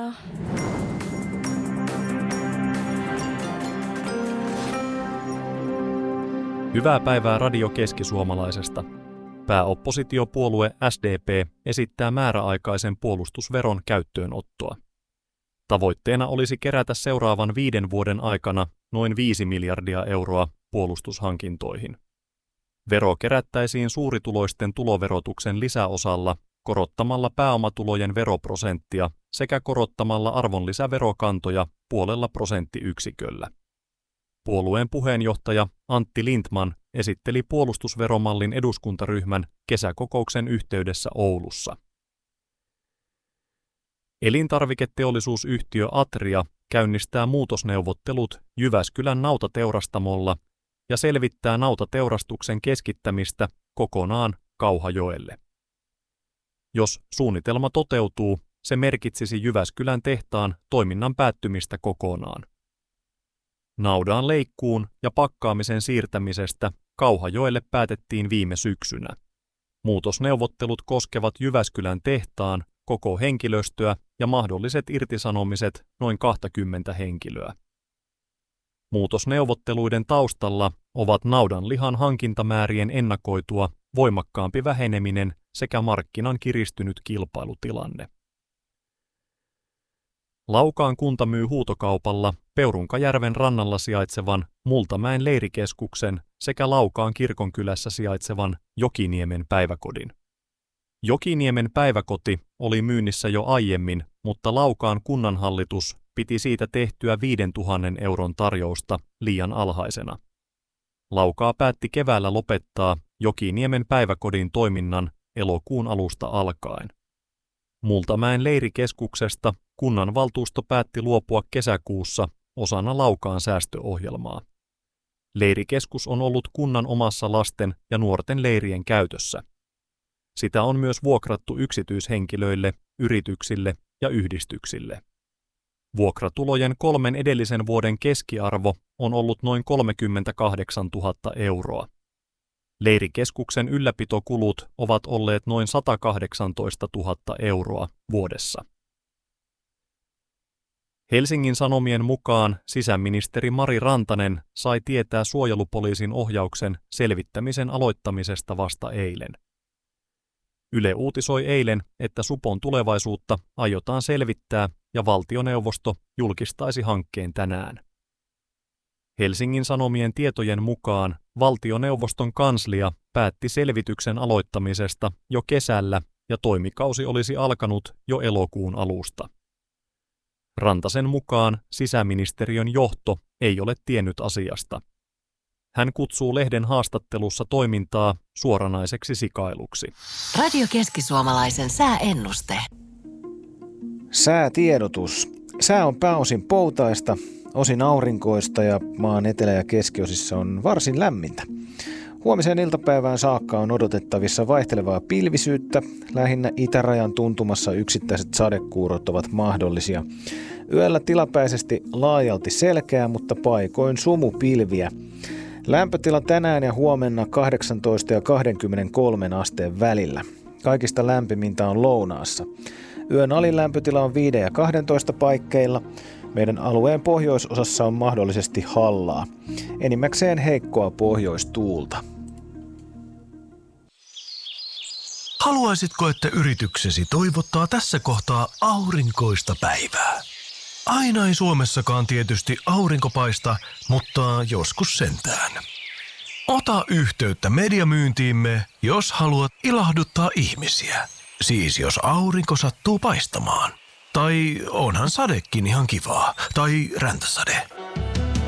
Anna. Hyvää päivää Radio Keski-Suomalaisesta. Pääoppositiopuolue SDP esittää määräaikaisen puolustusveron käyttöönottoa. Tavoitteena olisi kerätä seuraavan 5 vuoden aikana noin 5 miljardia euroa puolustushankintoihin. Vero kerättäisiin suurituloisten tuloverotuksen lisäosalla, korottamalla pääomatulojen veroprosenttia sekä korottamalla arvonlisäverokantoja 0,5%. Puolueen puheenjohtaja Antti Lindtman esitteli puolustusveromallin eduskuntaryhmän kesäkokouksen yhteydessä Oulussa. Elintarviketeollisuusyhtiö Atria käynnistää muutosneuvottelut Jyväskylän nautateurastamolla ja selvittää nautateurastuksen keskittämistä kokonaan Kauhajoelle. Jos suunnitelma toteutuu, se merkitsisi Jyväskylän tehtaan toiminnan päättymistä kokonaan. Naudan leikkuun ja pakkaamisen siirtämisestä Kauhajoelle päätettiin viime syksynä. Muutosneuvottelut koskevat Jyväskylän tehtaan koko henkilöstöä ja mahdolliset irtisanomiset noin 20 henkilöä. Muutosneuvotteluiden taustalla ovat naudanlihan hankintamäärien ennakoitua voimakkaampi väheneminen sekä markkinan kiristynyt kilpailutilanne. Laukaan kunta myy huutokaupalla Peurunkajärven rannalla sijaitsevan Multamäen leirikeskuksen sekä Laukaan kirkonkylässä sijaitsevan Jokiniemen päiväkodin. Jokiniemen päiväkoti oli myynnissä jo aiemmin, mutta Laukaan kunnanhallitus piti siitä tehtyä 5 000 euron tarjousta liian alhaisena. Laukaa päätti keväällä lopettaa Jokiniemen päiväkodin toiminnan elokuun alusta alkaen. Multamäen leirikeskuksesta kunnanvaltuusto päätti luopua kesäkuussa osana Laukaan säästöohjelmaa. Leirikeskus on ollut kunnan omassa lasten ja nuorten leirien käytössä. Sitä on myös vuokrattu yksityishenkilöille, yrityksille ja yhdistyksille. Vuokratulojen 3 edellisen vuoden keskiarvo on ollut noin 38 000 euroa. Leirikeskuksen ylläpitokulut ovat olleet noin 118 000 euroa vuodessa. Helsingin Sanomien mukaan sisäministeri Mari Rantanen sai tietää suojelupoliisin ohjauksen selvittämisen aloittamisesta vasta eilen. Yle uutisoi eilen, että supon tulevaisuutta aiotaan selvittää ja valtioneuvosto julkistaisi hankkeen tänään. Helsingin Sanomien tietojen mukaan valtioneuvoston kanslia päätti selvityksen aloittamisesta jo kesällä ja toimikausi olisi alkanut jo elokuun alusta. Rantasen mukaan sisäministeriön johto ei ole tiennyt asiasta. Hän kutsuu lehden haastattelussa toimintaa suoranaiseksi sikailuksi. Radio Keski-Suomalaisen sääennuste. Säätiedotus. Sää on pääosin poutaista, osin aurinkoista ja maan etelä- ja keskiosissa on varsin lämmintä. Huomiseen iltapäivään saakka on odotettavissa vaihtelevaa pilvisyyttä. Lähinnä itärajan tuntumassa yksittäiset sadekuurot ovat mahdollisia. Yöllä tilapäisesti laajalti selkeää, mutta paikoin sumupilviä. Lämpötila tänään ja huomenna 18 ja 23 asteen välillä. Kaikista lämpimintä on lounaassa. Yön alin lämpötila on 5 ja 12 paikkeilla. Meidän alueen pohjoisosassa on mahdollisesti hallaa. Enimmäkseen heikkoa pohjoistuulta. Haluaisitko, että yrityksesi toivottaa tässä kohtaa aurinkoista päivää? Aina ei Suomessakaan tietysti aurinko paista, mutta joskus sentään. Ota yhteyttä mediamyyntiimme, jos haluat ilahduttaa ihmisiä. Siis jos aurinko sattuu paistamaan. Tai onhan sadekin ihan kivaa. Tai räntäsade.